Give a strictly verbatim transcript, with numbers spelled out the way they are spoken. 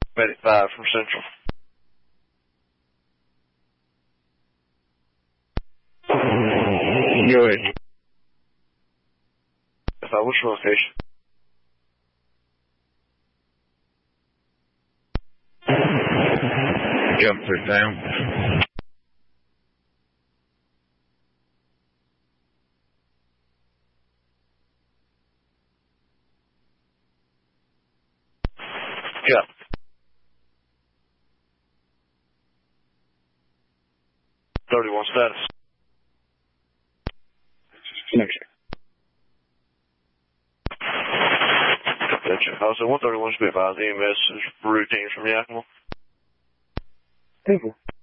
Medic five from Central. Go ahead. If I, what's your location? Jumper down. Yeah. thirty-one status. Next year. Gotcha. I was at one thirty-one should be advised. E M S is routine from Yakima. Thank you.